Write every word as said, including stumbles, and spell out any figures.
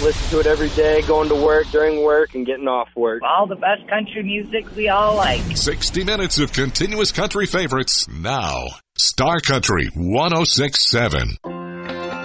listen to it every day, going to work, during work, and getting off work. All the best country music we all like. sixty minutes of continuous country favorites now. Star Country one oh six point seven.